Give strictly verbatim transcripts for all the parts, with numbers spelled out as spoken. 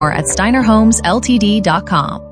at steiner homes l t d dot com.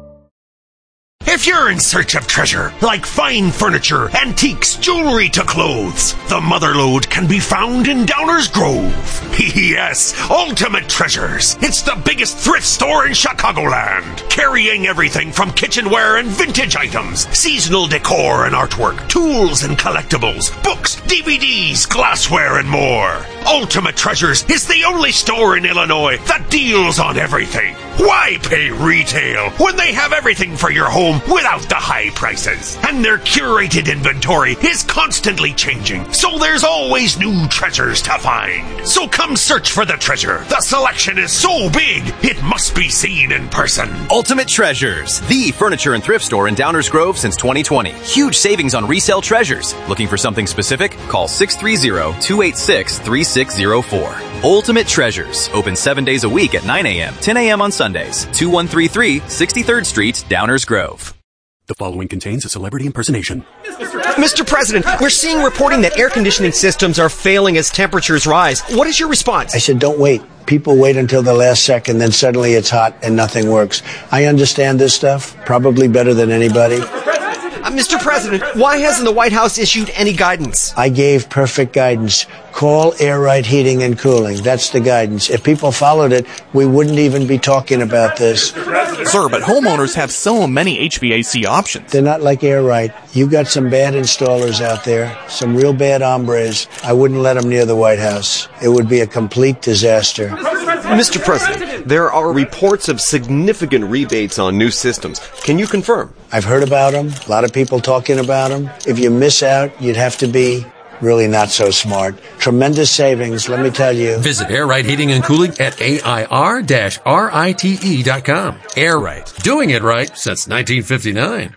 If you're in search of treasure, like fine furniture, antiques, jewelry to clothes, the Motherlode can be found in Downers Grove. Yes, Ultimate Treasures. It's the biggest thrift store in Chicagoland, carrying everything from kitchenware and vintage items, seasonal decor and artwork, tools and collectibles, books, D V Ds, glassware, and more. Ultimate Treasures is the only store in Illinois that deals on everything. Why pay retail when they have everything for your home without the high prices? And their curated inventory is constantly changing, so there's always new treasures to find. So come search for the treasure. The selection is so big, it must be seen in person. Ultimate Treasures, the furniture and thrift store in Downers Grove since twenty twenty. Huge savings on resale treasures. Looking for something specific? Call six three zero, two eight six, three six zero four. Ultimate Treasures, open seven days a week at nine a.m., ten a.m. on Sundays. two one three three, sixty-third Street, Downers Grove. The following contains a celebrity impersonation. Mister President, we're seeing reporting that air conditioning systems are failing as temperatures rise. What is your response? I said, don't wait. People wait until the last second, then suddenly it's hot and nothing works. I understand this stuff probably better than anybody. Uh, Mister President, why hasn't the White House issued any guidance? I gave perfect guidance. Call Air Right Heating and Cooling. That's the guidance. If people followed it, we wouldn't even be talking about this. Sir, but homeowners have so many H V A C options. They're not like Air Right. You got some bad installers out there, some real bad hombres. I wouldn't let them near the White House. It would be a complete disaster. Mister President, there are reports of significant rebates on new systems. Can you confirm? I've heard about them. A lot of people talking about them. If you miss out, you'd have to be really not so smart. Tremendous savings, let me tell you. Visit Air Right Heating and Cooling at A I R R I T E dot com. Air Right. Doing it right since nineteen fifty-nine.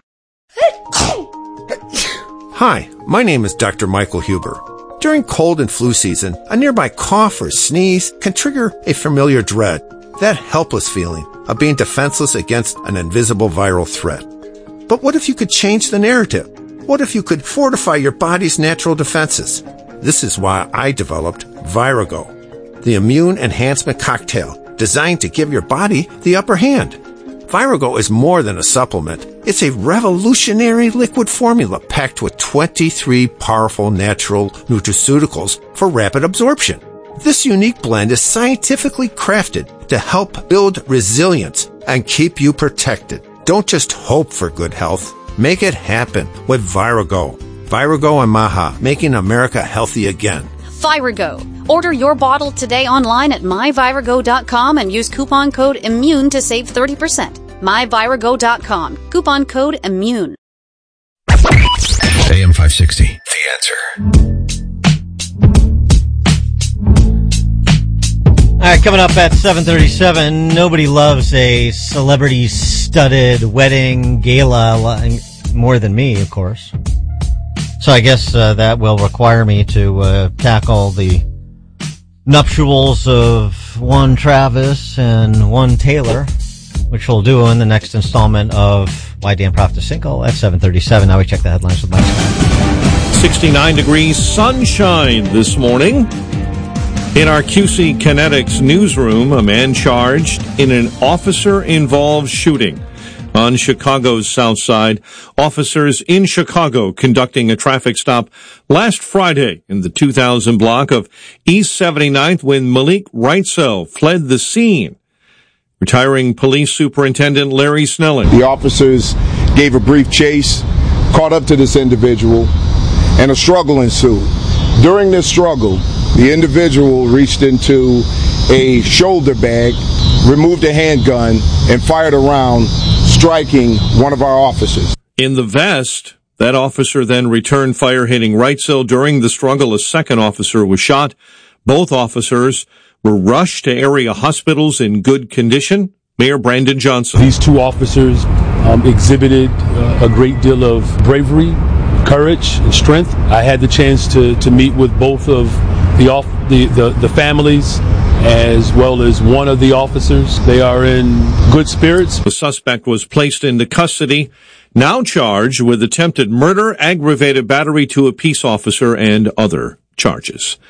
Hi, my name is Doctor Michael Huber. During cold and flu season, a nearby cough or sneeze can trigger a familiar dread, that helpless feeling of being defenseless against an invisible viral threat. But what if you could change the narrative? What if you could fortify your body's natural defenses? This is why I developed Virago, the immune enhancement cocktail designed to give your body the upper hand. Virago is more than a supplement. It's a revolutionary liquid formula packed with twenty-three powerful natural nutraceuticals for rapid absorption. This unique blend is scientifically crafted to help build resilience and keep you protected. Don't just hope for good health. Make it happen with Virago. Virago and Maha, making America healthy again. Virago. Order your bottle today online at my virago dot com and use coupon code IMMUNE to save thirty percent. my virago dot com. Coupon code IMMUNE. A M five sixty. The Answer. All right, coming up at seven thirty-seven, nobody loves a celebrity-studded wedding gala more than me, of course. So I guess uh, that will require me to uh, tackle the nuptials of one Travis and one Taylor, which we'll do in the next installment of Why Dan Prof to Cinco at seven thirty-seven. Now we check the headlines with Mike Scott. sixty-nine degrees sunshine this morning. In our Q C Kinetics newsroom, a man charged in an officer-involved shooting on Chicago's South Side. Officers in Chicago conducting a traffic stop last Friday in the two thousand block of East seventy-ninth when Malik Wrightsell fled the scene. Retiring Police Superintendent Larry Snelling. The officers gave a brief chase, caught up to this individual, and a struggle ensued. During this struggle, the individual reached into a shoulder bag, removed a handgun, and fired a round, striking one of our officers. In the vest, that officer then returned fire, hitting Wrightsell. During the struggle, a second officer was shot. Both officers were rushed to area hospitals in good condition. Mayor Brandon Johnson. These two officers um, exhibited uh, a great deal of bravery, courage, and strength. I had the chance to, to meet with both of the, off, the, the, the families as well as one of the officers. They are in good spirits. The suspect was placed into custody, now charged with attempted murder, aggravated battery to a peace officer, and other charges.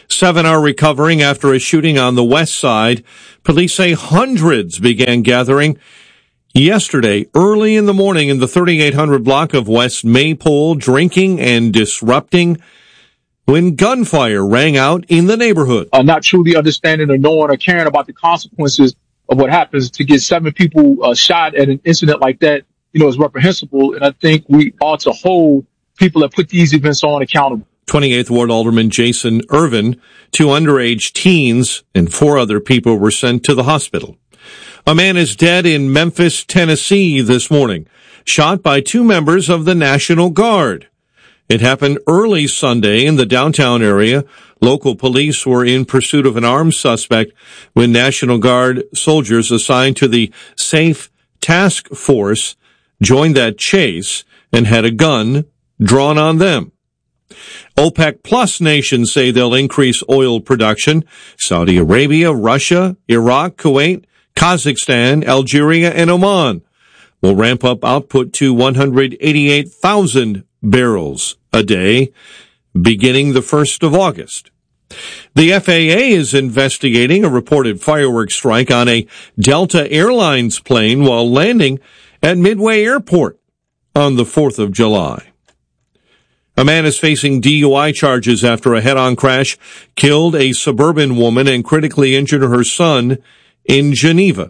Seven are recovering after a shooting on the west side. Police say hundreds began gathering yesterday, early in the morning in the thirty-eight hundred block of West Maypole, drinking and disrupting when gunfire rang out in the neighborhood. Uh, not truly understanding or knowing or caring about the consequences of what happens. To get seven people uh, shot at an incident like that, you know, is reprehensible. And I think we ought to hold people that put these events on accountable. twenty-eighth Ward Alderman Jason Irvin, two underage teens and four other people were sent to the hospital. A man is dead in Memphis, Tennessee this morning, shot by two members of the National Guard. It happened early Sunday in the downtown area. Local police were in pursuit of an armed suspect when National Guard soldiers assigned to the Safe Task Force joined that chase and had a gun drawn on them. OPEC Plus nations say they'll increase oil production. Saudi Arabia, Russia, Iraq, Kuwait, Kazakhstan, Algeria, and Oman will ramp up output to one hundred eighty-eight thousand barrels a day beginning the first of August. The F A A is investigating a reported fireworks strike on a Delta Airlines plane while landing at Midway Airport on the fourth of July. A man is facing D U I charges after a head-on crash killed a suburban woman and critically injured her son in Geneva.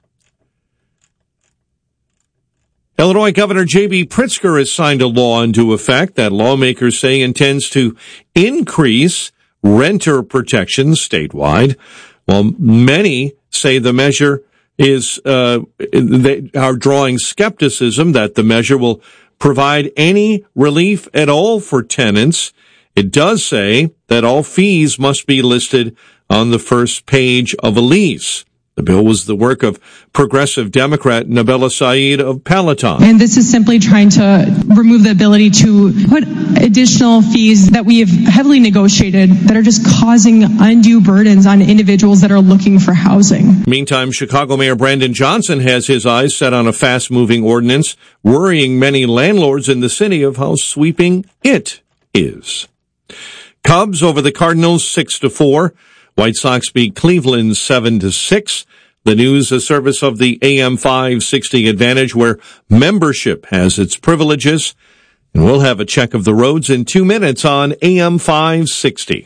Illinois Governor J B. Pritzker has signed a law into effect that lawmakers say intends to increase renter protections statewide, while many say the measure is, uh, they are drawing skepticism that the measure will provide any relief at all for tenants. It does say that all fees must be listed on the first page of a lease. The bill was the work of progressive Democrat Nabila Saeed of Palatine. And this is simply trying to remove the ability to put additional fees that we have heavily negotiated that are just causing undue burdens on individuals that are looking for housing. Meantime, Chicago Mayor Brandon Johnson has his eyes set on a fast-moving ordinance, worrying many landlords in the city of how sweeping it is. Cubs over the Cardinals six to four. White Sox beat Cleveland seven to six. The news, a service of the A M five sixty Advantage, where membership has its privileges. And we'll have a check of the roads in two minutes on A M five sixty.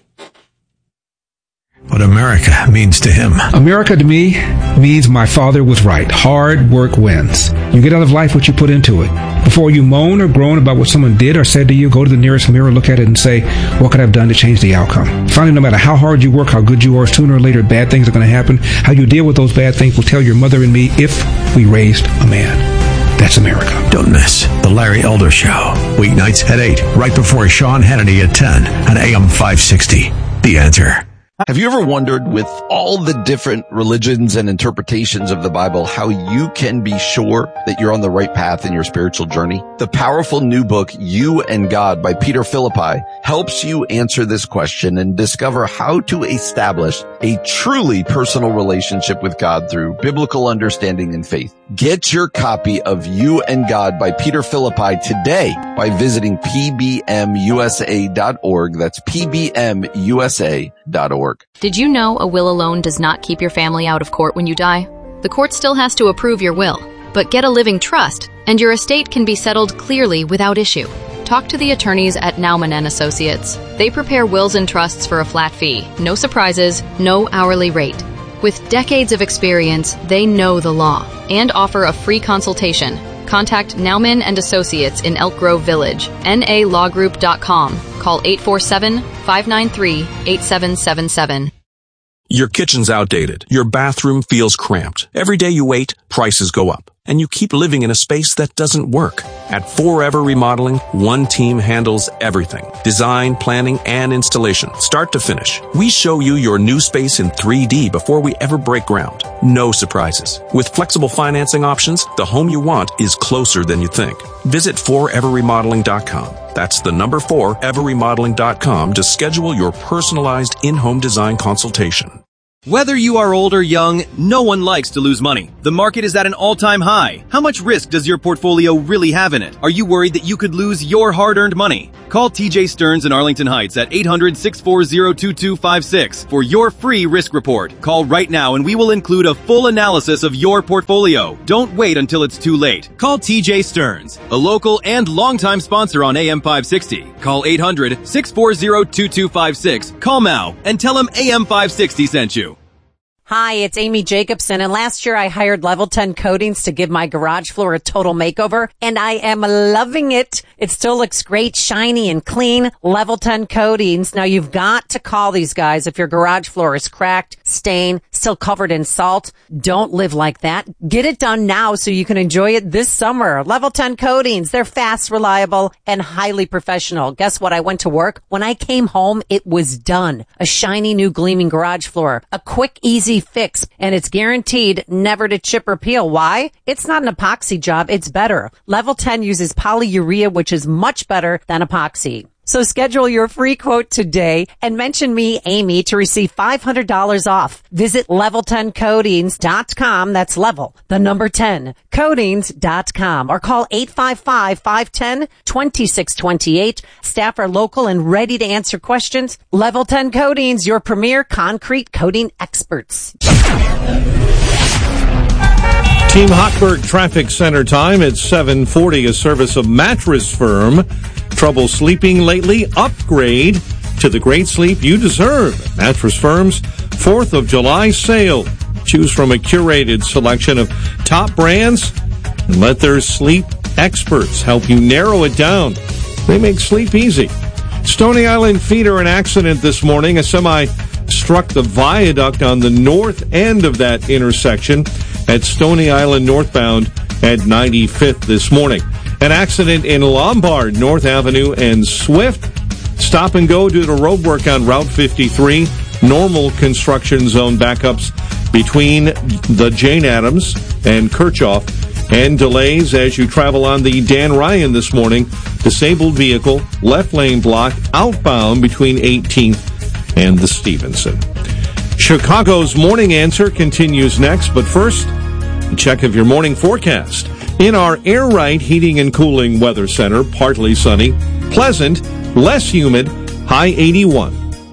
What America means to him. America to me means my father was right. Hard work wins. You get out of life what you put into it. Before you moan or groan about what someone did or said to you, go to the nearest mirror, look at it, and say, what could I have done to change the outcome? Finally, no matter how hard you work, how good you are, sooner or later, bad things are going to happen. How you deal with those bad things will tell your mother and me if we raised a man. That's America. Don't miss The Larry Elder Show. Weeknights at eight, right before Sean Hannity at ten on A M five sixty. The Answer. Have you ever wondered, with all the different religions and interpretations of the Bible, how you can be sure that you're on the right path in your spiritual journey? The powerful new book, You and God by Peter Philippi, helps you answer this question and discover how to establish a truly personal relationship with God through biblical understanding and faith. Get your copy of You and God by Peter Philippi today by visiting P B M U S A dot org. That's P B M U S A dot org. Did you know a will alone does not keep your family out of court when you die? The court still has to approve your will, but get a living trust, and your estate can be settled clearly without issue. Talk to the attorneys at Naumann and Associates. They prepare wills and trusts for a flat fee, no surprises, no hourly rate. With decades of experience, they know the law and offer a free consultation. Contact Naumann and Associates in Elk Grove Village, N A law group dot com. Call eight four seven, five nine three, eight seven seven seven. Your kitchen's outdated. Your bathroom feels cramped. Every day you wait, prices go up. And you keep living in a space that doesn't work. At Forever Remodeling, one team handles everything. Design, planning, and installation, start to finish. We show you your new space in three D before we ever break ground. No surprises. With flexible financing options, the home you want is closer than you think. Visit forever remodeling dot com. That's the number four, ever remodeling dot com to schedule your personalized in-home design consultation. Whether you are old or young, no one likes to lose money. The market is at an all-time high. How much risk does your portfolio really have in it? Are you worried that you could lose your hard-earned money? Call T J Stearns in Arlington Heights at eight hundred, six four zero, two two five six for your free risk report. Call right now and we will include a full analysis of your portfolio. Don't wait until it's too late. Call T J Stearns, a local and longtime sponsor on A M five sixty. Call eight hundred, six four zero, two two five six. Call now and tell them A M five sixty sent you. Hi, it's Amy Jacobson, and last year I hired Level ten Coatings to give my garage floor a total makeover, and I am loving it. It still looks great, shiny and clean. Level ten Coatings. Now you've got to call these guys if your garage floor is cracked, stained, still covered in salt. Don't live like that. Get it done now so you can enjoy it this summer. Level ten Coatings. They're fast, reliable, and highly professional. Guess what? I went to work. When I came home, it was done. A shiny new gleaming garage floor. A quick, easy fix, and it's guaranteed never to chip or peel. Why? It's not an epoxy job. It's better. Level ten uses polyurea, which is much better than epoxy. So schedule your free quote today and mention me, Amy, to receive five hundred dollars off. Visit level ten coatings dot com. That's level, the number ten, coatings dot com, or call eight five five, five one zero, two six two eight. Staff are local and ready to answer questions. Level ten Coatings, your premier concrete coating experts. Team Hochberg Traffic Center time at seven forty, a service of Mattress Firm. Trouble sleeping lately? Upgrade to the great sleep you deserve. Mattress Firm's fourth of July sale. Choose from a curated selection of top brands and let their sleep experts help you narrow it down. They make sleep easy. Stony Island feeder, an accident this morning. A semi struck the viaduct on the north end of that intersection at Stony Island northbound at ninety-fifth this morning. An accident in Lombard, North Avenue and Swift. Stop and go due to road work on Route fifty-three. Normal construction zone backups between the Jane Addams and Kirchhoff. And delays as you travel on the Dan Ryan this morning. Disabled vehicle, left lane block, outbound between eighteenth and the Stevenson. Chicago's Morning Answer continues next, but first, a check of your morning forecast. In our Air Right Heating and Cooling Weather Center, partly sunny, pleasant, less humid, high eighty-one.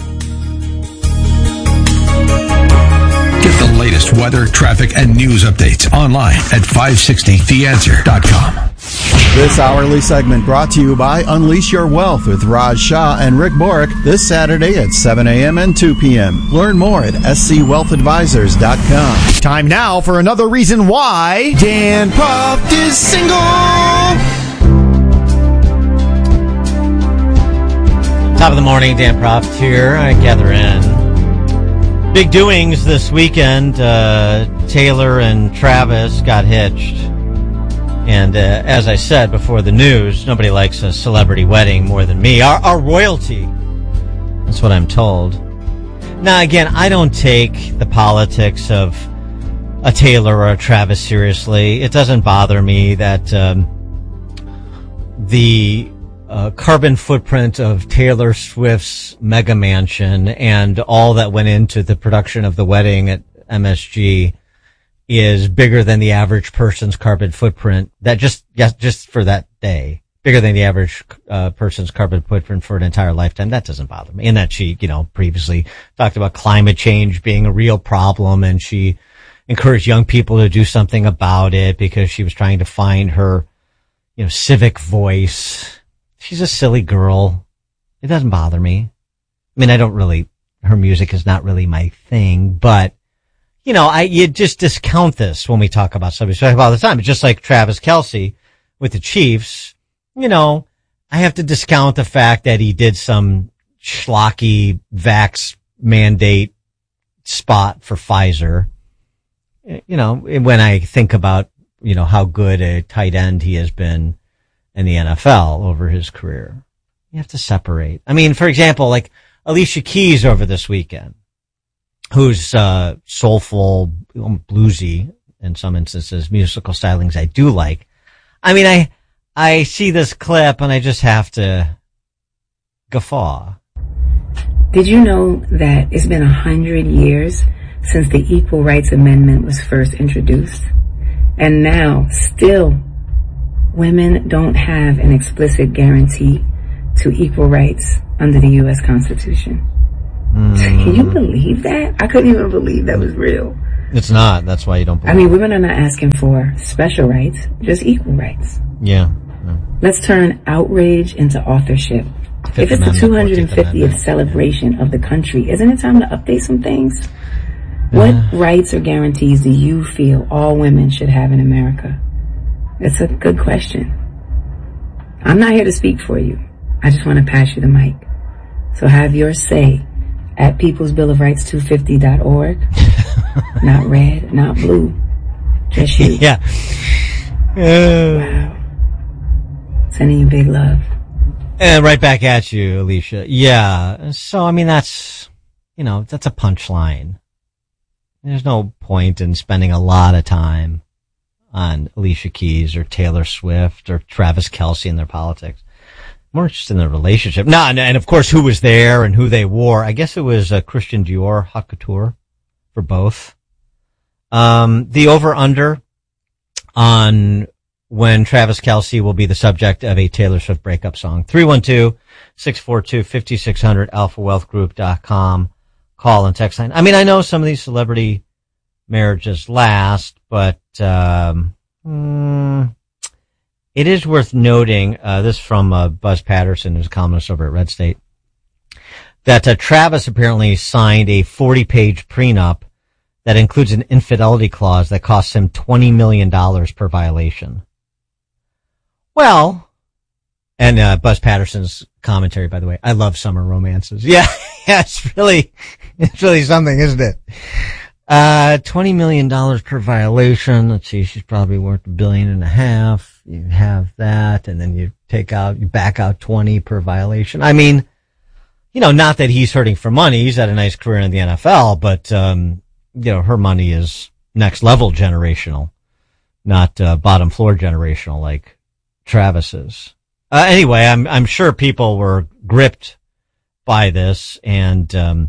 Get the latest weather, traffic, and news updates online at five sixty the answer dot com. This hourly segment brought to you by Unleash Your Wealth with Raj Shah and Rick Borick this Saturday at seven a.m. and two p.m. Learn more at s c wealth advisors dot com. Time now for another reason why Dan Proft is single. Top of the morning, Dan Proft here. I gather in. Big doings this weekend. Uh, Taylor and Travis got hitched. And uh, as I said before the news, nobody likes a celebrity wedding more than me. Our, our royalty. That's what I'm told. Now, again, I don't take the politics of a Taylor or a Travis seriously. It doesn't bother me that um, the uh, carbon footprint of Taylor Swift's mega mansion and all that went into the production of the wedding at M S G is bigger than the average person's carbon footprint. That just, yes, just for that day, bigger than the average uh, person's carbon footprint for an entire lifetime. That doesn't bother me. And that she, you know, previously talked about climate change being a real problem, and she encouraged young people to do something about it because she was trying to find her, you know, civic voice. She's a silly girl. It doesn't bother me. I mean, I don't really, her music is not really my thing, but you know, I, you just discount this when we talk about somebody. So I talk about all the time. It's just like Travis Kelce with the Chiefs. You know, I have to discount the fact that he did some schlocky vax mandate spot for Pfizer. You know, when I think about, you know, how good a tight end he has been in the N F L over his career. You have to separate. I mean, for example, like Alicia Keys over this weekend, who's uh, soulful, bluesy in some instances, musical stylings I do like. I mean, I I see this clip and I just have to guffaw. Did you know that it's been a hundred years since the Equal Rights Amendment was first introduced. And now, still, women don't have an explicit guarantee to equal rights under the U S Constitution. Mm. Can you believe that? I couldn't even believe that was real. It's not. That's why you don't believe I mean, women are not asking for special rights, just equal rights. Yeah. yeah. Let's turn outrage into authorship. Fifth if it's the two hundred fiftieth celebration of the country, isn't it time to update some things? What uh, rights or guarantees do you feel all women should have in America? It's a good question. I'm not here to speak for you. I just want to pass you the mic. So have your say at peoples bill of rights two fifty dot org. Not red, not blue. Just you. Yeah. Uh, wow. Sending you big love. And right back at you, Alicia. Yeah. So, I mean, that's, you know, that's a punchline. There's no point in spending a lot of time on Alicia Keys or Taylor Swift or Travis Kelce and their politics. More interested in the relationship. No, and, and of course, who was there and who they wore. I guess it was uh, Christian Dior, Haute Couture for both. Um, the over-under on when Travis Kelce will be the subject of a Taylor Swift breakup song. three one two, six four two, five six zero zero, alpha wealth group dot com. Call and text line. I mean, I know some of these celebrity marriages last, but um, mm, it is worth noting, uh, this from uh, Buzz Patterson, who's a columnist over at Red State, that uh, Travis apparently signed a forty-page prenup that includes an infidelity clause that costs him twenty million dollars per violation. Well, and uh, Buzz Patterson's commentary, by the way, I love summer romances. Yeah, yeah, it's really, it's really something, isn't it? Uh, twenty million dollars per violation. Let's see, she's probably worth a billion and a half. You have that, and then you take out, you back out twenty per violation. I mean, you know, not that he's hurting for money. He's had a nice career in the N F L, but, um, you know, her money is next level generational, not, uh, bottom floor generational like Travis's. Uh, anyway, I'm, I'm sure people were gripped by this and, um,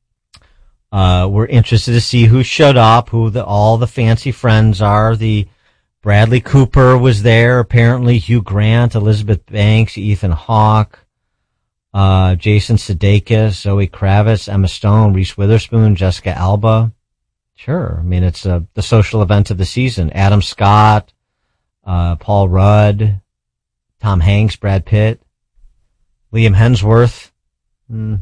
uh, we're interested to see who showed up, who the, all the fancy friends are. The Bradley Cooper was there, apparently Hugh Grant, Elizabeth Banks, Ethan Hawke, uh, Jason Sudeikis, Zoe Kravitz, Emma Stone, Reese Witherspoon, Jessica Alba. Sure. I mean, it's uh, the social event of the season. Adam Scott, uh, Paul Rudd, Tom Hanks, Brad Pitt, Liam Hemsworth, mm.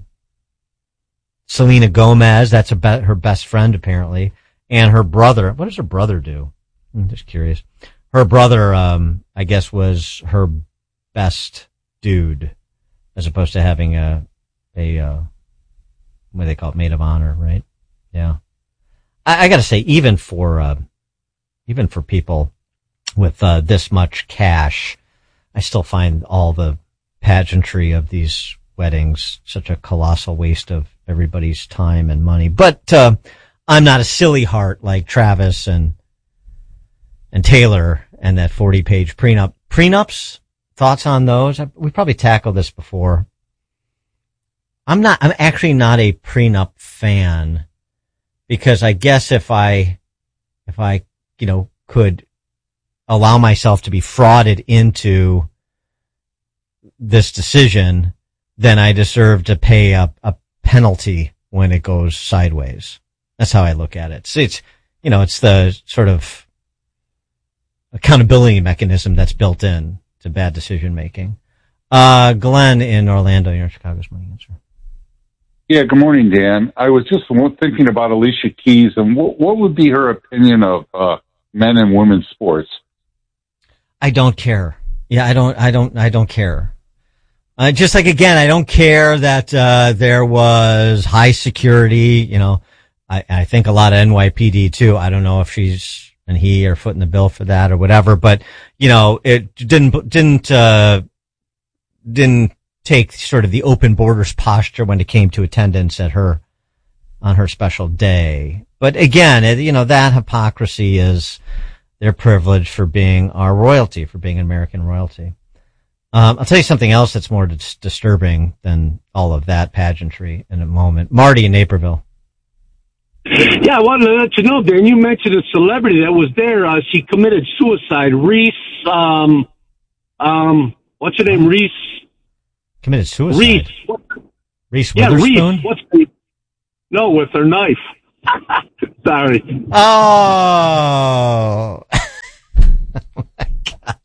Selena Gomez, that's a be- her best friend apparently, and her brother. What does her brother do? I'm just curious. Her brother, um, I guess, was her best dude, as opposed to having a, a, uh, what do they call it, maid of honor, right? Yeah. I, I gotta say, even for, uh, even for people with, uh, this much cash, I still find all the pageantry of these weddings such a colossal waste of everybody's time and money. But, uh, I'm not a silly heart like Travis and, and Taylor and that forty page prenup. Prenups? Thoughts on those? We probably tackled this before. I'm not, I'm actually not a prenup fan because I guess if I, if I, you know, could allow myself to be frauded into this decision, then I deserve to pay a, a penalty when it goes sideways. That's how I look at it. So it's, you know, it's the sort of accountability mechanism that's built in to bad decision making. Uh, Glenn in Orlando, you're Chicago's Morning Answer. Yeah, good morning, Dan. I was just thinking about Alicia Keys and what, what would be her opinion of uh, men and women's sports? I don't care. Yeah, I don't, I don't, I don't care. Uh, just like, again, I don't care that, uh, there was high security, you know, I, I think a lot of N Y P D too. I don't know if she's and he are footing the bill for that or whatever, but, you know, it didn't, didn't, uh, didn't take sort of the open borders posture when it came to attendance at her, on her special day. But again, it, you know, that hypocrisy is their privilege for being our royalty, for being American royalty. Um, I'll tell you something else that's more dis- disturbing than all of that pageantry in a moment. Marty in Naperville. Yeah, I wanted to let you know, Dan, you mentioned a celebrity that was there. Uh, she committed suicide. Reese, um, um, what's her name? Reese. Committed suicide? Reese. Reese Yeah, Witherspoon? Reese. What's the, no, with her knife. Sorry. Oh. Oh my God.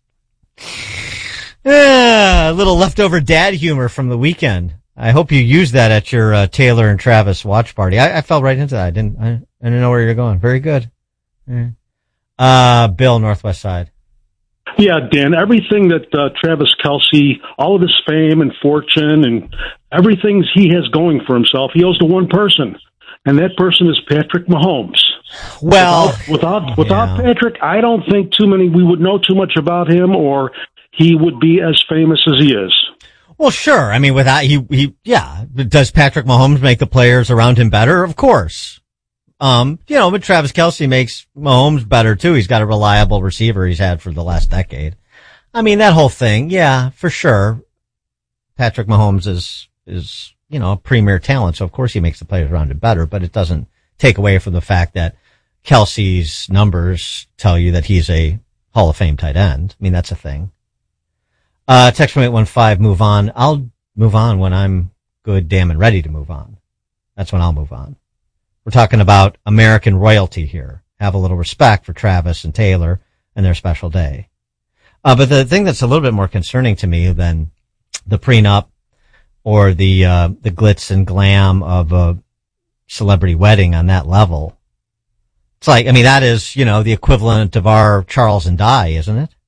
Yeah, a little leftover dad humor from the weekend. I hope you used that at your uh, Taylor and Travis watch party. I, I fell right into that. I didn't. I, I didn't know where you're going. Very good. Yeah. Uh, Bill, Northwest Side. Yeah, Dan. Everything that uh, Travis Kelce, all of his fame and fortune, and everything he has going for himself, he owes to one person, and that person is Patrick Mahomes. Well, without without, without yeah. Patrick, I don't think too many we would know too much about him, or he would be as famous as he is. Well, sure. I mean, without he, he, yeah. Does Patrick Mahomes make the players around him better? Of course. Um, you know, but Travis Kelce makes Mahomes better too. He's got a reliable receiver he's had for the last decade. I mean, that whole thing, yeah, for sure. Patrick Mahomes is, is, you know, a premier talent. So of course he makes the players around him better, but it doesn't take away from the fact that Kelce's numbers tell you that he's a Hall of Fame tight end. I mean, that's a thing. Uh, text from eight one five, move on. I'll move on when I'm good, damn, and ready to move on. That's when I'll move on. We're talking about American royalty here. Have a little respect for Travis and Taylor and their special day. Uh, but the thing that's a little bit more concerning to me than the prenup or the, uh, the glitz and glam of a celebrity wedding on that level. It's like, I mean, that is, you know, the equivalent of our Charles and Di, isn't it?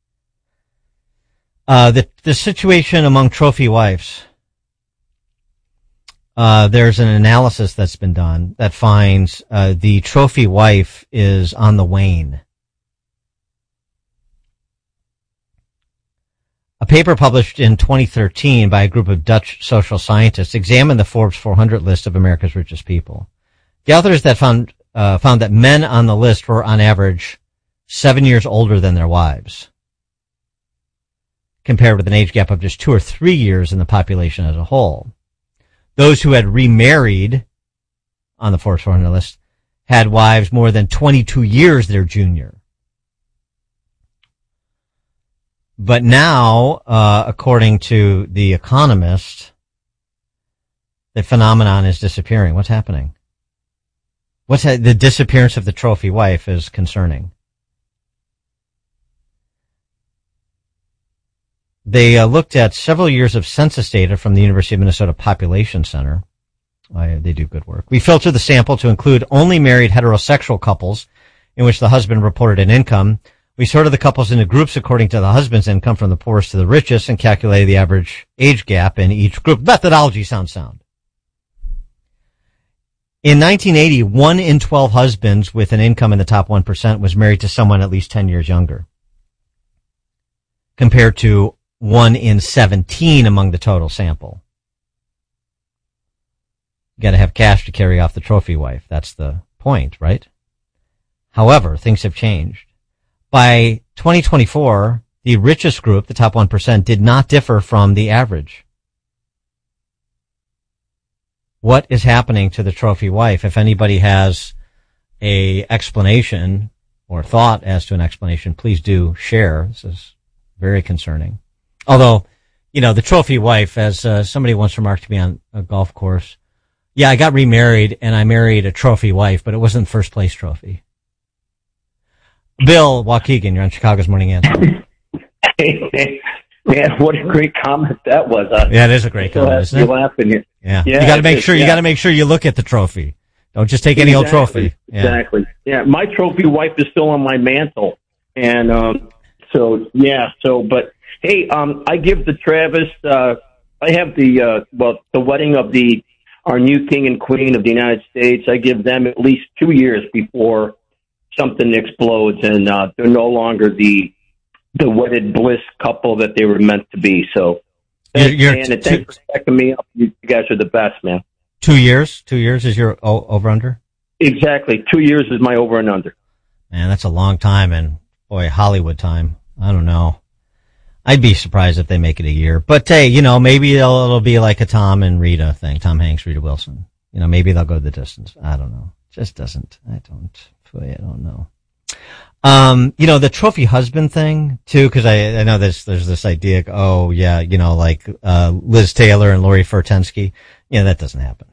Uh, the, the situation among trophy wives. Uh, there's an analysis that's been done that finds, uh, the trophy wife is on the wane. A paper published in twenty thirteen by a group of Dutch social scientists examined the Forbes four hundred list of America's richest people. The authors that found, uh, found that men on the list were on average seven years older than their wives, compared with an age gap of just two or three years in the population as a whole. Those who had remarried on the Forbes four hundred list had wives more than twenty-two years their junior. But now, uh, according to The Economist, the phenomenon is disappearing. What's happening? What's ha- the disappearance of the trophy wife is concerning. They uh, looked at several years of census data from the University of Minnesota Population Center. Uh, they do good work. We filtered the sample to include only married heterosexual couples in which the husband reported an income. We sorted the couples into groups according to the husband's income from the poorest to the richest and calculated the average age gap in each group. Methodology sounds sound. In nineteen eighty, one in twelve husbands with an income in the top one percent was married to someone at least ten years younger, compared to one in seventeen among the total sample. You gotta have cash to carry off the trophy wife. That's the point, right? However, things have changed. By twenty twenty-four, the richest group, the top one percent, did not differ from the average. What is happening to the trophy wife? If anybody has a explanation or thought as to an explanation, please do share. This is very concerning. Although, you know, the trophy wife, as uh, somebody once remarked to me on a golf course, yeah, I got remarried and I married a trophy wife, but it wasn't first place trophy. Bill Waukegan, you're on Chicago's Morning Answer. Hey, man, what a great comment that was. Uh, yeah, it is a great comment, isn't it? Laughing here. Yeah. yeah, you got to make sure. Yeah. You got to make sure you look at the trophy. Don't just take any exactly, old trophy. Yeah. Exactly. Yeah, my trophy wife is still on my mantle, and um, so yeah. So, but hey, um, I give the Travis. Uh, I have the uh, well, the wedding of the our new king and queen of the United States. I give them at least two years before something explodes and uh, they're no longer the the wedded bliss couple that they were meant to be. So, thanks, you're, man, and thanks for backing me up. You guys are the best, man. Two years? Two years is your o- over-under? Exactly. Two years is my over and under. Man, that's a long time, and boy, Hollywood time. I don't know. I'd be surprised if they make it a year. But hey, you know, maybe it'll, it'll be like a Tom and Rita thing. Tom Hanks, Rita Wilson. You know, maybe they'll go the distance. I don't know. Just doesn't. I don't. I don't know. Um, you know, the trophy husband thing too, because I, I know there's there's this idea. Oh yeah, you know, like uh, Liz Taylor and Lori Fertensky. Yeah, that doesn't happen.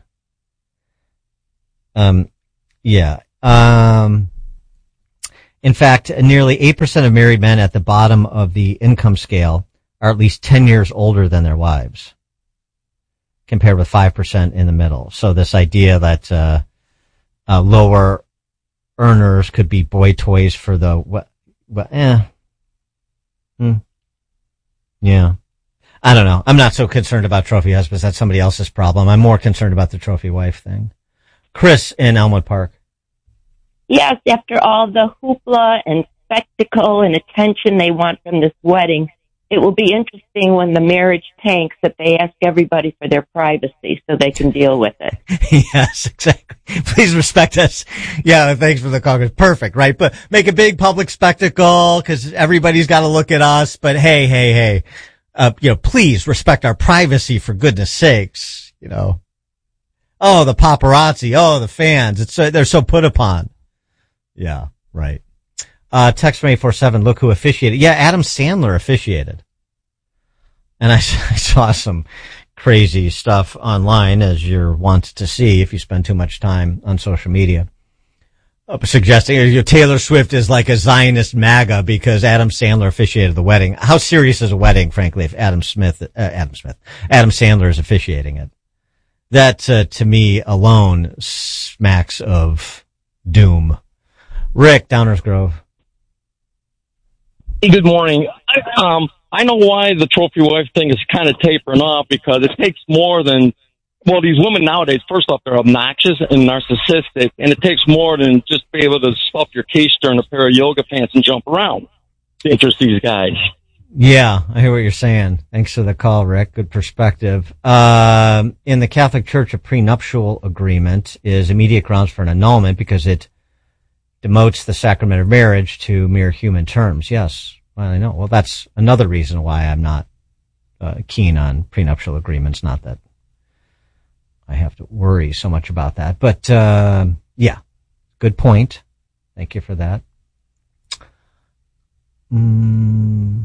Um, yeah. Um, in fact, nearly eight percent of married men at the bottom of the income scale are at least ten years older than their wives, compared with five percent in the middle. So this idea that uh, uh, lower earners could be boy toys for the what? What? Eh. Hmm. Yeah. I don't know. I'm not so concerned about trophy husbands. That's somebody else's problem. I'm more concerned about the trophy wife thing. Chris in Elmwood Park. Yes, after all the hoopla and spectacle and attention they want from this wedding, it will be interesting when the marriage tanks that they ask everybody for their privacy so they can deal with it. Yes, exactly. Please respect us. Yeah, thanks for the call. Perfect, right? But make a big public spectacle because everybody's got to look at us. But hey, hey, hey, uh, you know, please respect our privacy for goodness sakes. You know, oh, the paparazzi, oh, the fans. It's uh, they're so put upon. Yeah, right. Uh, text from eight four seven, look who officiated. Yeah, Adam Sandler officiated. And I, I saw some crazy stuff online, as you're wont to see if you spend too much time on social media, uh, suggesting you know, Taylor Swift is like a Zionist MAGA because Adam Sandler officiated the wedding. How serious is a wedding, frankly, if Adam Smith, uh, Adam Smith, Adam Sandler is officiating it? That, uh, to me alone smacks of doom. Rick, Downers Grove. Good morning. I, um, I know why the trophy wife thing is kind of tapering off because it takes more than, well, these women nowadays, first off, they're obnoxious and narcissistic, and it takes more than just be able to stuff your keister in a pair of yoga pants and jump around to interest these guys. Yeah, I hear what you're saying. Thanks for the call, Rick. Good perspective. Um, in the Catholic Church, a prenuptial agreement is immediate grounds for an annulment because it demotes the sacrament of marriage to mere human terms. Yes, well, I know. Well, that's another reason why I'm not uh, keen on prenuptial agreements. Not that I have to worry so much about that, but uh, yeah, good point. Thank you for that. Mm.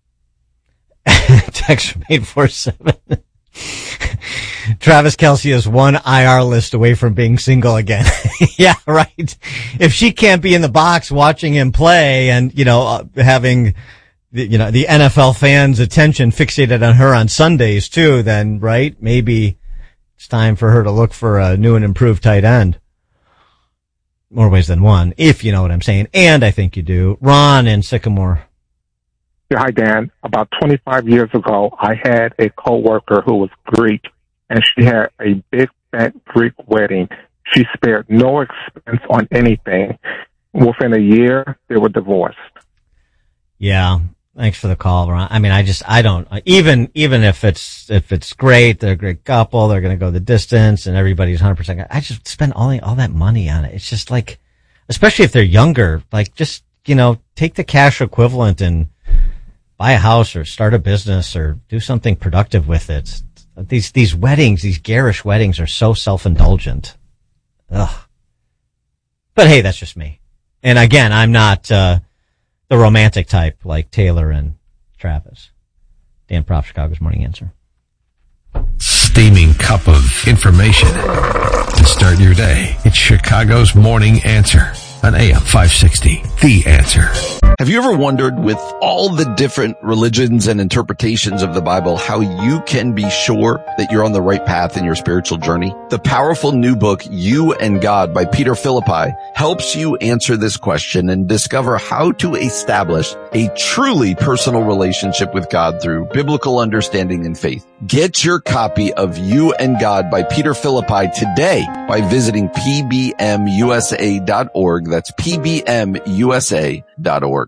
Text from eight four seven. Travis Kelce is one I R list away from being single again. Yeah, right. If she can't be in the box watching him play and, you know, uh, having, the, you know, the N F L fans' attention fixated on her on Sundays too, then, right, maybe it's time for her to look for a new and improved tight end. More ways than one, if you know what I'm saying. And I think you do. Ron in Sycamore. Yeah, hi, Dan. About twenty-five years ago, I had a coworker who was Greek, and she had a big, fat Greek wedding. She spared no expense on anything. Within a year, they were divorced. Yeah. Thanks for the call, Ron. I mean, I just, I don't, even, even if it's, if it's great, they're a great couple, they're going to go the distance and everybody's one hundred percent. I just spend all, all that money on it. It's just like, especially if they're younger, like just, you know, take the cash equivalent and buy a house or start a business or do something productive with it. These, these weddings, these garish weddings are so self-indulgent. Ugh. But hey, that's just me. And again, I'm not, uh, the romantic type like Taylor and Travis. Dan Prof, Chicago's Morning Answer. Steaming cup of information to start your day. It's Chicago's Morning Answer on A M five sixty. The Answer. Have you ever wondered, with all the different religions and interpretations of the Bible, how you can be sure that you're on the right path in your spiritual journey? The powerful new book, You and God by Peter Philippi, helps you answer this question and discover how to establish a truly personal relationship with God through biblical understanding and faith. Get your copy of You and God by Peter Philippi today by visiting P B M U S A dot org. That's P B M U S A dot org.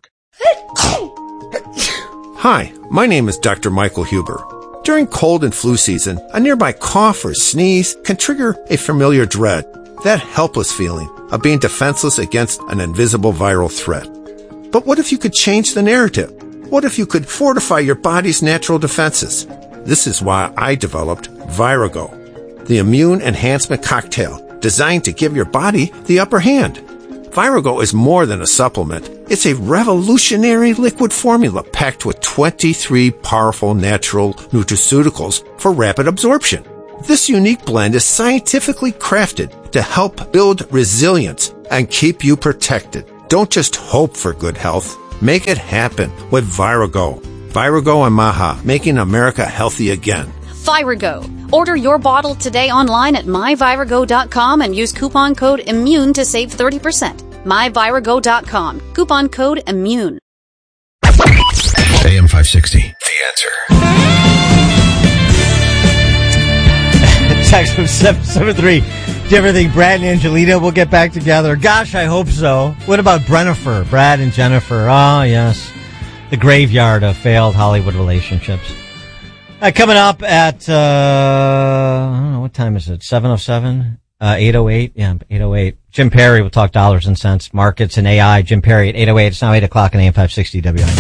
Hi, my name is Doctor Michael Huber. During cold and flu season, a nearby cough or sneeze can trigger a familiar dread, that helpless feeling of being defenseless against an invisible viral threat. But what if you could change the narrative? What if you could fortify your body's natural defenses? This is why I developed Virago, the immune enhancement cocktail. designed to give your body the upper hand. Virogo is more than a supplement. It's a revolutionary liquid formula packed with twenty-three powerful natural nutraceuticals for rapid absorption. This unique blend is scientifically crafted to help build resilience and keep you protected. Don't just hope for good health. Make it happen with Virogo. Virogo and Maha, making America healthy again. Virogo. Order your bottle today online at my virogo dot com and use coupon code IMMUNE to save thirty percent. my virogo dot com. Coupon code IMMUNE. A M five sixty. The Answer. Text from seven seven three. Do you ever think Brad and Angelina will get back together? Gosh, I hope so. What about Brennifer, Brad and Jennifer? Oh, yes. The graveyard of failed Hollywood relationships. Uh, coming up at, uh, I don't know, what time is it? seven oh seven? Uh, eight oh eight? Yeah, eight oh eight. Jim Perry will talk dollars and cents, markets, and A I. Jim Perry at eight oh eight. It's now eight o'clock on A M five sixty W I N.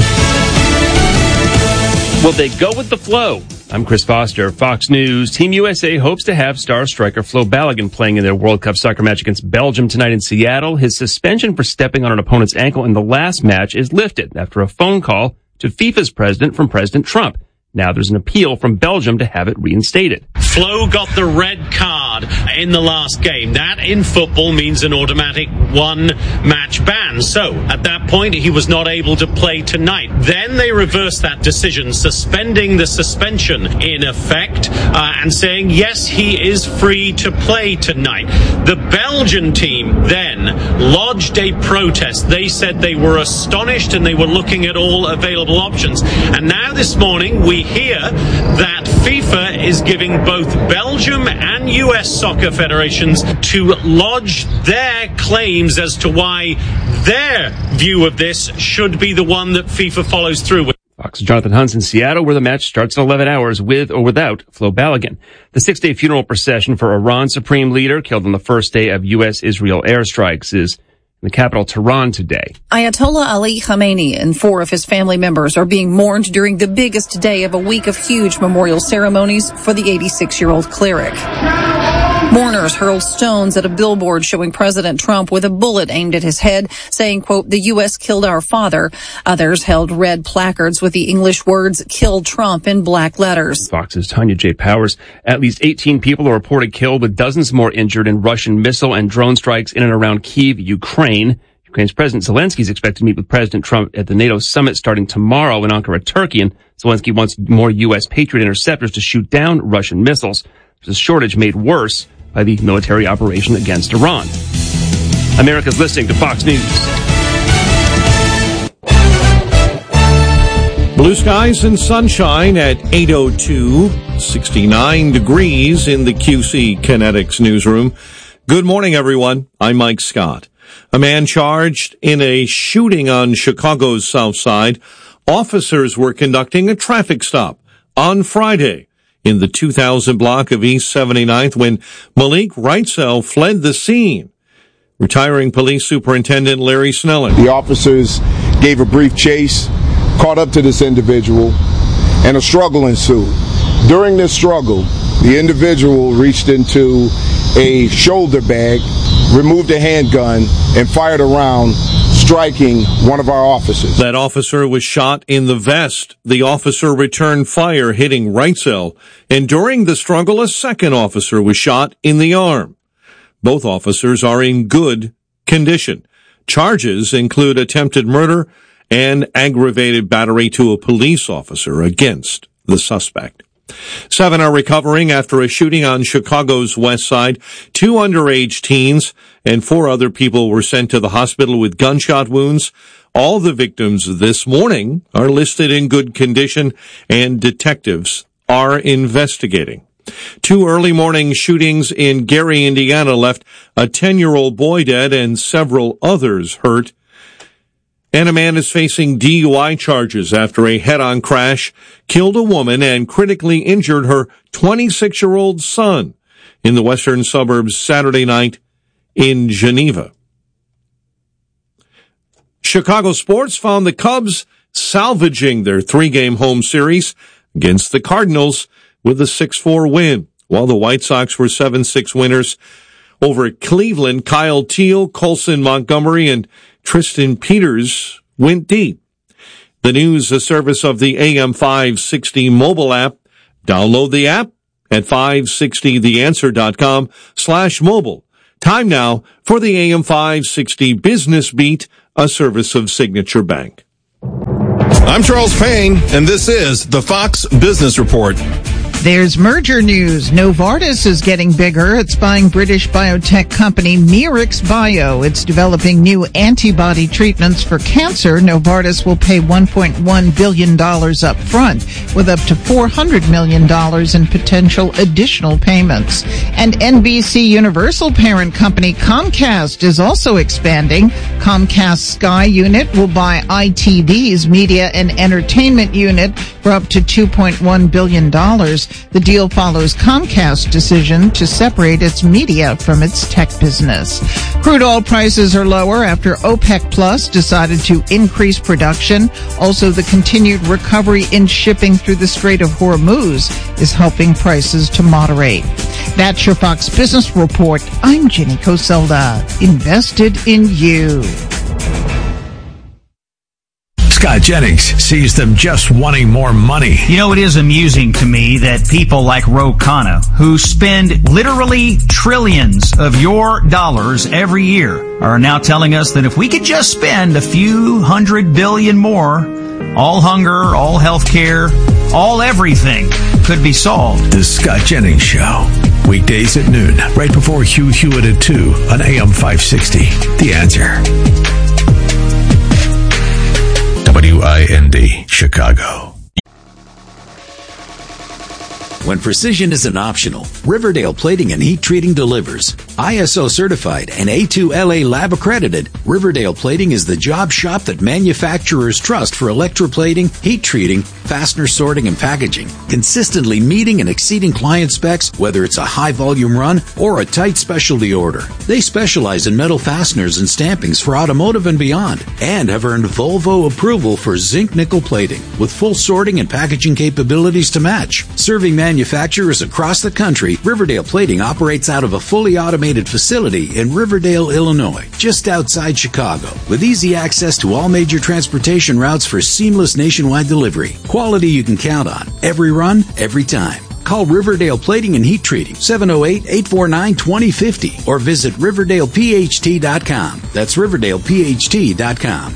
Will they go with the flow? I'm Chris Foster, Fox News. Team U S A hopes to have star striker Flo Balogun playing in their World Cup soccer match against Belgium tonight in Seattle. His suspension for stepping on an opponent's ankle in the last match is lifted after a phone call to FIFA's president from President Trump. Now there's an appeal from Belgium to have it reinstated. Flo got the red card in the last game. That in football means an automatic one-match ban. So at that point, he was not able to play tonight. Then they reversed that decision, suspending the suspension in effect uh, and saying, yes, he is free to play tonight. The Belgian team then lodged a protest. They said they were astonished and they were looking at all available options. And now this morning, we hear that FIFA is giving both Belgium and U S soccer federations to lodge their claims as to why their view of this should be the one that FIFA follows through with. Fox's Jonathan Hunt's in Seattle, where the match starts in eleven hours with or without Flo Balogun. The six-day funeral procession for Iran's supreme leader, killed on the first day of U S-Israel airstrikes, is in the capital, Tehran, today. Ayatollah Ali Khamenei and four of his family members are being mourned during the biggest day of a week of huge memorial ceremonies for the eighty-six-year-old cleric. Mourners hurled stones at a billboard showing President Trump with a bullet aimed at his head, saying, quote, the U S killed our father. Others held red placards with the English words, kill Trump, in black letters. Fox's Tanya J. Powers. At least eighteen people are reported killed, with dozens more injured in Russian missile and drone strikes in and around Kyiv, Ukraine. Ukraine's President Zelensky is expected to meet with President Trump at the NATO summit starting tomorrow in Ankara, Turkey, and Zelensky wants more U S Patriot interceptors to shoot down Russian missiles. There's a shortage made worse by the military operation against Iran. America's listening to Fox News. Blue skies and sunshine at eight oh two, sixty-nine degrees in the Q C Kinetics newsroom. Good morning, everyone. I'm Mike Scott. A man charged in a shooting on Chicago's South Side. Officers were conducting a traffic stop on Friday in the two thousand block of East seventy-ninth when Malik Reitzel fled the scene. Retiring Police Superintendent Larry Snelling. The officers gave a brief chase, caught up to this individual, and a struggle ensued. During this struggle, the individual reached into a shoulder bag, removed a handgun, and fired a round, striking one of our officers. That officer was shot in the vest. The officer returned fire, hitting Reitzel. And during the struggle, a second officer was shot in the arm. Both officers are in good condition. Charges include attempted murder and aggravated battery to a police officer against the suspect. Seven are recovering after a shooting on Chicago's West Side. Two underage teens and four other people were sent to the hospital with gunshot wounds. All the victims this morning are listed in good condition, and detectives are investigating. Two early morning shootings in Gary, Indiana left a ten-year-old boy dead and several others hurt. And a man is facing D U I charges after a head-on crash killed a woman and critically injured her twenty-six-year-old son in the western suburbs Saturday night in Geneva. Chicago sports found the Cubs salvaging their three-game home series against the Cardinals with a six four win, while the White Sox were seven six winners Over at Cleveland, Kyle Teal, Colson Montgomery, and Tristan Peters went deep. The news, a service of the A M five sixty mobile app. Download the app at five sixty the answer dot com slash mobile. Time now for the A M five sixty Business Beat, a service of Signature Bank. I'm Charles Payne, and this is the Fox Business Report. There's merger news. Novartis is getting bigger. It's buying British biotech company Merix Bio. It's developing new antibody treatments for cancer. Novartis will pay one point one billion dollars up front, with up to four hundred million dollars in potential additional payments. And N B C Universal parent company Comcast is also expanding. Comcast Sky unit will buy I T V's media and entertainment unit for up to two point one billion dollars. The deal follows Comcast's decision to separate its media from its tech business. Crude oil prices are lower after OPEC Plus decided to increase production. Also, the continued recovery in shipping through the Strait of Hormuz is helping prices to moderate. That's your Fox Business Report. I'm Jenny Coselda. Invested in you. Scott Jennings sees them just wanting more money. You know, it is amusing to me that people like Ro Khanna, who spend literally trillions of your dollars every year, are now telling us that if we could just spend a few hundred billion more, all hunger, all health care, all everything could be solved. The Scott Jennings Show. Weekdays at noon, right before Hugh Hewitt at two on A M five sixty. The Answer. W I N D, Chicago. When precision isn't optional, Riverdale Plating and Heat Treating delivers. I S O certified and A two L A lab accredited, Riverdale Plating is the job shop that manufacturers trust for electroplating, heat treating, fastener sorting, and packaging, consistently meeting and exceeding client specs, whether it's a high-volume run or a tight specialty order. They specialize in metal fasteners and stampings for automotive and beyond, and have earned Volvo approval for zinc nickel plating, with full sorting and packaging capabilities to match. Serving manufacturers across the country, Riverdale Plating operates out of a fully automated facility in Riverdale, Illinois, just outside Chicago, with easy access to all major transportation routes for seamless nationwide delivery. Quality you can count on, every run, every time. Call Riverdale Plating and Heat Treating, seven oh eight, eight four nine, two oh five oh, or visit Riverdale P H T dot com. That's Riverdale P H T dot com.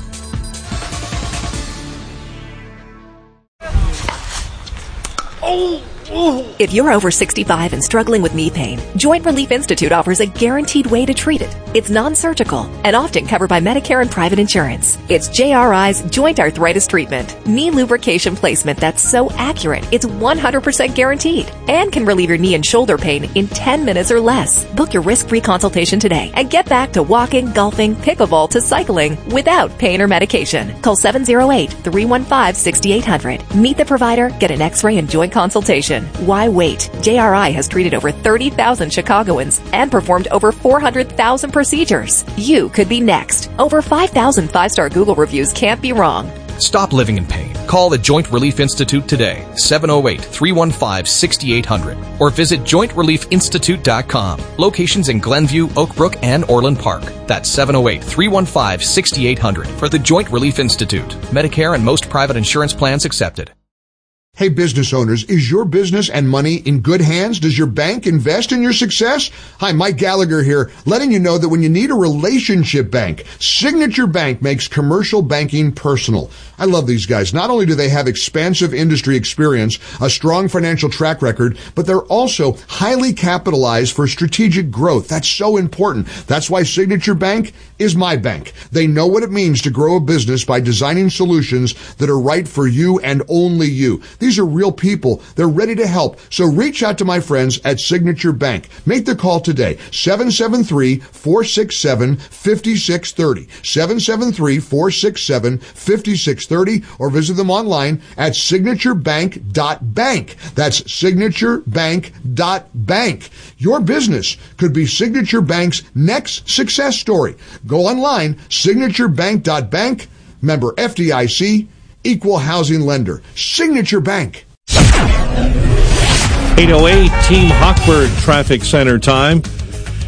Oh! If you're over sixty-five and struggling with knee pain, Joint Relief Institute offers a guaranteed way to treat it. It's non-surgical and often covered by Medicare and private insurance. It's J R I's Joint Arthritis Treatment, knee lubrication placement that's so accurate it's one hundred percent guaranteed and can relieve your knee and shoulder pain in ten minutes or less. Book your risk-free consultation today and get back to walking, golfing, pickleball to cycling without pain or medication. Call seven oh eight, three one five, six eight hundred. Meet the provider, get an x-ray and joint consultation. Why wait? J R I has treated over thirty thousand Chicagoans and performed over four hundred thousand procedures. You could be next. Over five thousand five-star Google reviews can't be wrong. Stop living in pain. Call the Joint Relief Institute today, seven oh eight, three one five, six eight hundred, or visit joint relief institute dot com. Locations in Glenview, Oak Brook, and Orland Park. That's seven oh eight, three one five, six eight hundred for the Joint Relief Institute. Medicare and most private insurance plans accepted. Hey, business owners, is your business and money in good hands? Does your bank invest in your success? Hi, Mike Gallagher here, letting you know that when you need a relationship bank, Signature Bank makes commercial banking personal. I love these guys. Not only do they have expansive industry experience, a strong financial track record, but they're also highly capitalized for strategic growth. That's so important. That's why Signature Bank is my bank. They know what it means to grow a business by designing solutions that are right for you and only you. These are real people. They're ready to help. So reach out to my friends at Signature Bank. Make the call today. seven seven three, four six seven, five six three zero. seven seven three, four six seven, five six three zero or visit them online at signature bank dot bank. That's signature bank dot bank. Your business could be Signature Bank's next success story. Go online, signature bank dot bank. Member F D I C. Equal housing lender. Signature Bank. eight oh eight Team Hochberg Traffic Center time.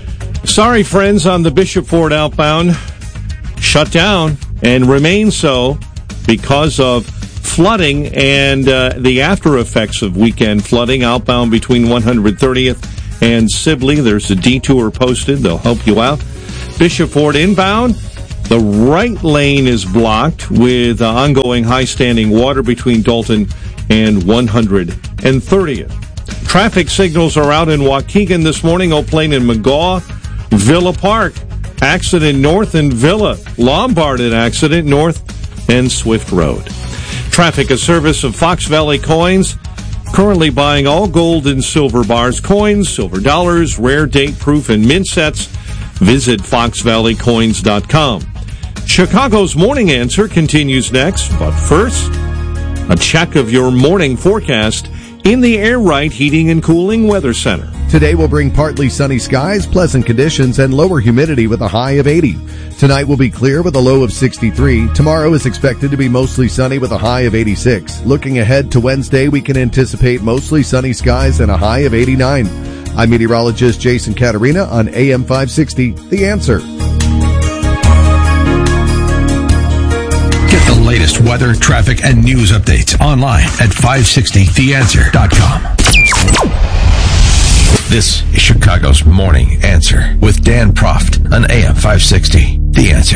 Sorry, friends, on the Bishop Ford outbound. Shut down and remain so because of flooding and uh, the after effects of weekend flooding outbound between one hundred thirtieth and Sibley. There's a detour posted. They'll help you out. Bishop Ford inbound. The right lane is blocked with uh, ongoing high-standing water between Dalton and one hundred thirtieth. Traffic signals are out in Waukegan this morning. Old Plain and McGaw. Villa Park. Accident north in Villa. Lombard an accident north and Swift Road. Traffic, a service of Fox Valley Coins. Currently buying all gold and silver bars, coins, silver dollars, rare date proof, and mint sets. Visit fox valley coins dot com. Chicago's Morning Answer continues next, but first, a check of your morning forecast in the Air Right Heating and Cooling Weather Center. Today will bring partly sunny skies, pleasant conditions, and lower humidity with a high of eighty. Tonight will be clear with a low of sixty-three. Tomorrow is expected to be mostly sunny with a high of eighty-six. Looking ahead to Wednesday, we can anticipate mostly sunny skies and a high of eighty-nine. I'm meteorologist Jason Caterina on A M five sixty, The Answer. Get the latest weather, traffic, and news updates online at five sixty the answer dot com. This is Chicago's Morning Answer with Dan Proft on A M five sixty, The Answer.